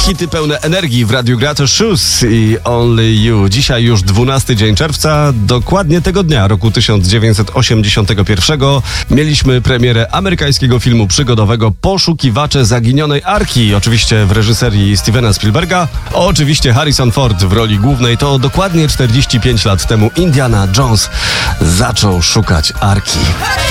Hity pełne energii w Radiu Gra to Shoes i Only You. Dzisiaj już 12 dzień czerwca, dokładnie tego dnia roku 1981 mieliśmy premierę amerykańskiego filmu przygodowego Poszukiwacze zaginionej Arki. Oczywiście w reżyserii Stevena Spielberga. Oczywiście Harrison Ford w roli głównej. To dokładnie 45 lat temu Indiana Jones zaczął szukać Arki.